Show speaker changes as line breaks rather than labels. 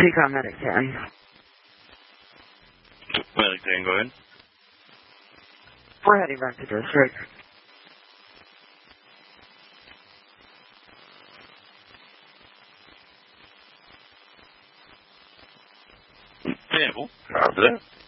Pecan Medic 10.
Medic 10, go ahead.
We're heading back to district.
Sample. Copy that.